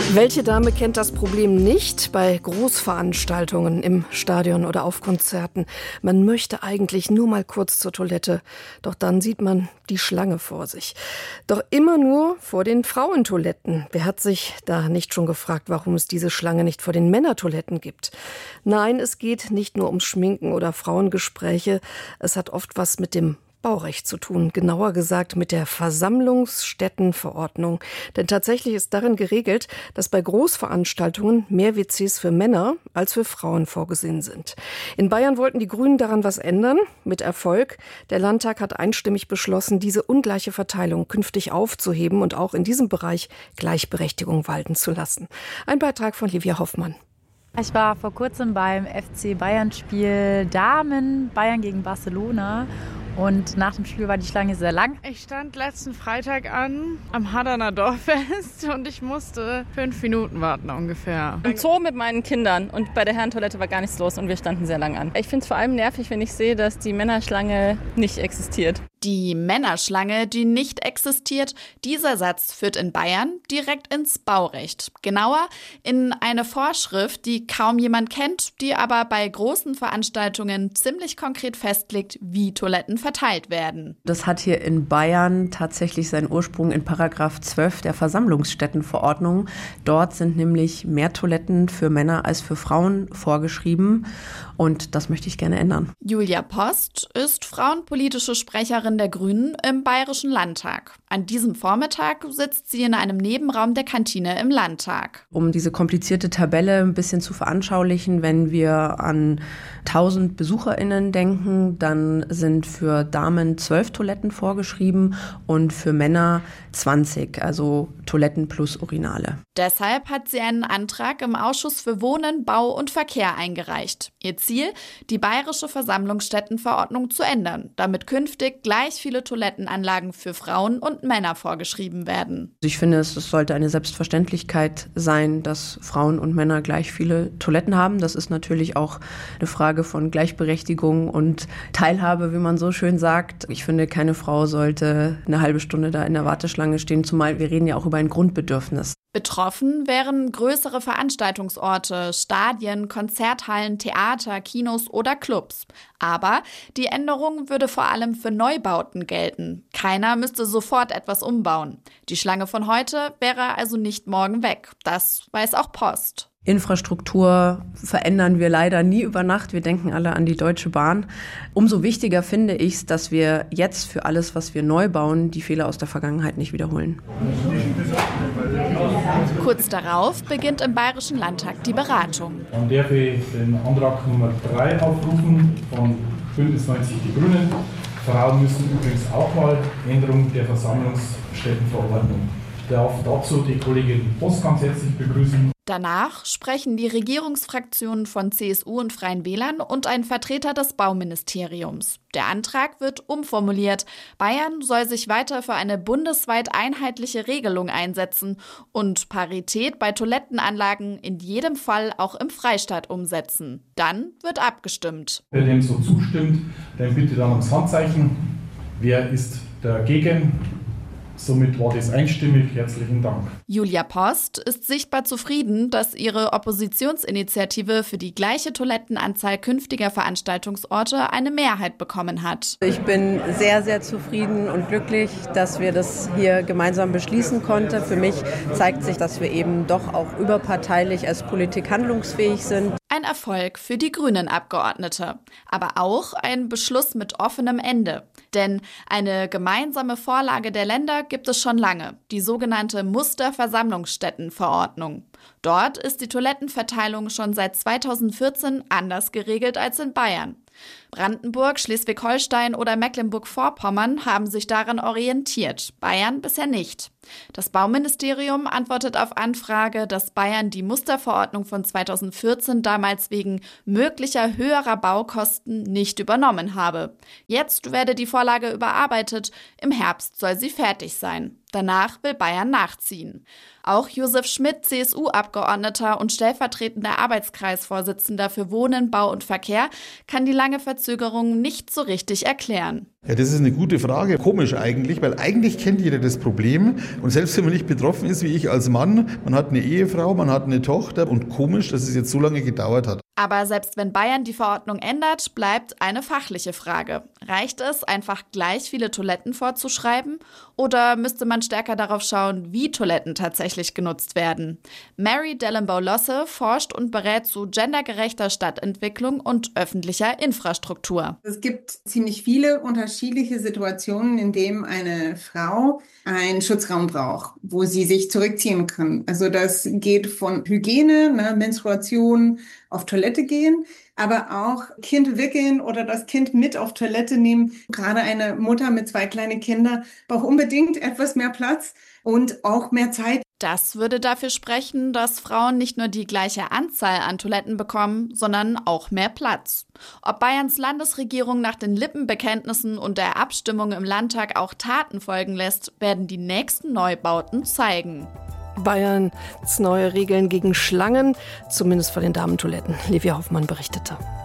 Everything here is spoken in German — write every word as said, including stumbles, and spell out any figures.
Welche Dame kennt das Problem nicht bei Großveranstaltungen im Stadion oder auf Konzerten? Man möchte eigentlich nur mal kurz zur Toilette, doch dann sieht man die Schlange vor sich. Doch immer nur vor den Frauentoiletten. Wer hat sich da nicht schon gefragt, warum es diese Schlange nicht vor den Männertoiletten gibt? Nein, es geht nicht nur ums Schminken oder Frauengespräche. Es hat oft was mit dem Baurecht zu tun, genauer gesagt mit der Versammlungsstättenverordnung. Denn tatsächlich ist darin geregelt, dass bei Großveranstaltungen mehr W Cs für Männer als für Frauen vorgesehen sind. In Bayern wollten die Grünen daran was ändern, mit Erfolg. Der Landtag hat einstimmig beschlossen, diese ungleiche Verteilung künftig aufzuheben und auch in diesem Bereich Gleichberechtigung walten zu lassen. Ein Beitrag von Livia Hoffmann. Ich war vor kurzem beim F C Bayern-Spiel Damen, Bayern gegen Barcelona. Und nach dem Spiel war die Schlange sehr lang. Ich stand letzten Freitag an am Hardaner Dorffest und ich musste fünf Minuten warten ungefähr. Im Zoo mit meinen Kindern und bei der Herrentoilette war gar nichts los und wir standen sehr lang an. Ich finde es vor allem nervig, wenn ich sehe, dass die Männerschlange nicht existiert. Die Männerschlange, die nicht existiert, dieser Satz führt in Bayern direkt ins Baurecht. Genauer in eine Vorschrift, die kaum jemand kennt, die aber bei großen Veranstaltungen ziemlich konkret festlegt, wie Toiletten verteilt werden. Das hat hier in Bayern tatsächlich seinen Ursprung in Paragraph zwölf der Versammlungsstättenverordnung. Dort sind nämlich mehr Toiletten für Männer als für Frauen vorgeschrieben. Und das möchte ich gerne ändern. Julia Post ist frauenpolitische Sprecherin der Grünen im Bayerischen Landtag. An diesem Vormittag sitzt sie in einem Nebenraum der Kantine im Landtag. Um diese komplizierte Tabelle ein bisschen zu veranschaulichen, wenn wir an tausend BesucherInnen denken, dann sind für Damen zwölf Toiletten vorgeschrieben und für Männer zwanzig, also Toiletten plus Urinale. Deshalb hat sie einen Antrag im Ausschuss für Wohnen, Bau und Verkehr eingereicht. Ihr Ziel, die Bayerische Versammlungsstättenverordnung zu ändern, damit künftig gleich viele Toilettenanlagen für Frauen und Männer vorgeschrieben werden. Ich finde, es sollte eine Selbstverständlichkeit sein, dass Frauen und Männer gleich viele Toiletten haben. Das ist natürlich auch eine Frage von Gleichberechtigung und Teilhabe, wie man so schön sagt. Ich finde, keine Frau sollte eine halbe Stunde da in der Warteschlange stehen, zumal wir reden ja auch über ein Grundbedürfnis. Betroffen wären größere Veranstaltungsorte, Stadien, Konzerthallen, Theater, Kinos oder Clubs. Aber die Änderung würde vor allem für Neubauten gelten. Keiner müsste sofort etwas umbauen. Die Schlange von heute wäre also nicht morgen weg. Das weiß auch Post. Infrastruktur verändern wir leider nie über Nacht. Wir denken alle an die Deutsche Bahn. Umso wichtiger finde ich es, dass wir jetzt für alles, was wir neu bauen, die Fehler aus der Vergangenheit nicht wiederholen. Kurz darauf beginnt im Bayerischen Landtag die Beratung. Dann darf ich den Antrag Nummer drei aufrufen von Bündnis neunzig Die Grünen. Frauen müssen übrigens auch mal Änderung der Versammlungsstättenverordnung. Ich darf dazu die Kollegin Post ganz herzlich begrüßen. Danach sprechen die Regierungsfraktionen von C S U und Freien Wählern und ein Vertreter des Bauministeriums. Der Antrag wird umformuliert. Bayern soll sich weiter für eine bundesweit einheitliche Regelung einsetzen und Parität bei Toilettenanlagen in jedem Fall auch im Freistaat umsetzen. Dann wird abgestimmt. Wer dem so zustimmt, dann bitte dann ums Handzeichen. Wer ist dagegen? Somit war das einstimmig. Herzlichen Dank. Julia Post ist sichtbar zufrieden, dass ihre Oppositionsinitiative für die gleiche Toilettenanzahl künftiger Veranstaltungsorte eine Mehrheit bekommen hat. Ich bin sehr, sehr zufrieden und glücklich, dass wir das hier gemeinsam beschließen konnten. Für mich zeigt sich, dass wir eben doch auch überparteilich als Politik handlungsfähig sind. Ein Erfolg für die Grünen-Abgeordnete, aber auch ein Beschluss mit offenem Ende. Denn eine gemeinsame Vorlage der Länder gibt es schon lange, die sogenannte Musterversammlungsstättenverordnung. Dort ist die Toilettenverteilung schon seit zweitausendvierzehn anders geregelt als in Bayern. Brandenburg, Schleswig-Holstein oder Mecklenburg-Vorpommern haben sich daran orientiert, Bayern bisher nicht. Das Bauministerium antwortet auf Anfrage, dass Bayern die Musterverordnung von zweitausendvierzehn damals wegen möglicher höherer Baukosten nicht übernommen habe. Jetzt werde die Vorlage überarbeitet, im Herbst soll sie fertig sein. Danach will Bayern nachziehen. Auch Josef Schmidt, C S U-Abgeordneter und stellvertretender Arbeitskreisvorsitzender für Wohnen, Bau und Verkehr, kann die lange Verzögerung Verzögerungen nicht so richtig erklären. Ja, das ist eine gute Frage. Komisch eigentlich, weil eigentlich kennt jeder das Problem. Und selbst wenn man nicht betroffen ist, wie ich als Mann, man hat eine Ehefrau, man hat eine Tochter und komisch, dass es jetzt so lange gedauert hat. Aber selbst wenn Bayern die Verordnung ändert, bleibt eine fachliche Frage. Reicht es, einfach gleich viele Toiletten vorzuschreiben? Oder müsste man stärker darauf schauen, wie Toiletten tatsächlich genutzt werden? Mary Dellenbaugh-Losse forscht und berät zu gendergerechter Stadtentwicklung und öffentlicher Infrastruktur. Es gibt ziemlich viele unterschiedliche Situationen, in denen eine Frau einen Schutzraum braucht, wo sie sich zurückziehen kann. Also das geht von Hygiene, ne, Menstruation, auf Toilette gehen, aber auch Kind wickeln oder das Kind mit auf Toilette nehmen. Gerade eine Mutter mit zwei kleinen Kindern braucht unbedingt etwas mehr Platz und auch mehr Zeit. Das würde dafür sprechen, dass Frauen nicht nur die gleiche Anzahl an Toiletten bekommen, sondern auch mehr Platz. Ob Bayerns Landesregierung nach den Lippenbekenntnissen und der Abstimmung im Landtag auch Taten folgen lässt, werden die nächsten Neubauten zeigen. Bayerns neue Regeln gegen Schlangen, zumindest vor den Damentoiletten. Livia Hoffmann berichtete.